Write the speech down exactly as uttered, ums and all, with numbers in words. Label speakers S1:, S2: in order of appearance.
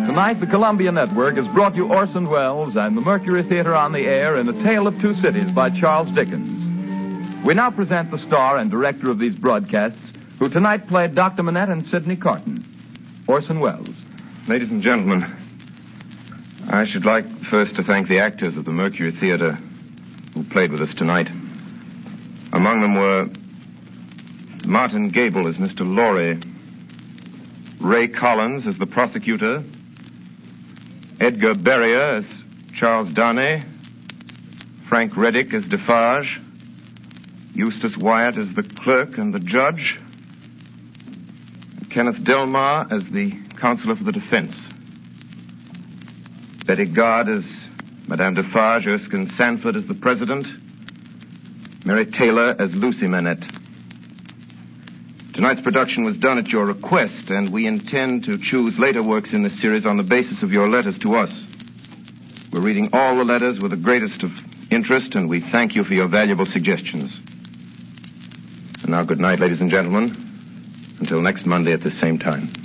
S1: Tonight, the Columbia Network has brought you Orson Welles and the Mercury Theater on the air in A Tale of Two Cities by Charles Dickens. We now present the star and director of these broadcasts, who tonight played Doctor Manette and Sidney Carton, Orson Welles.
S2: Ladies and gentlemen, I should like first to thank the actors of the Mercury Theater who played with us tonight. Among them were Martin Gable as Mister Laurie, Ray Collins as the prosecutor, Edgar Berrier as Charles Darnay, Frank Reddick as Defarge, Eustace Wyatt as the clerk and the judge, and Kenneth Delmar as the counsel for the defense. Betty Gard as Madame Defarge, Erskine Sanford as the president, Mary Taylor as Lucy Manette. Tonight's production was done at your request, and we intend to choose later works in this series on the basis of your letters to us. We're reading all the letters with the greatest of interest, and we thank you for your valuable suggestions. And now, good night, ladies and gentlemen. Until next Monday at the same time.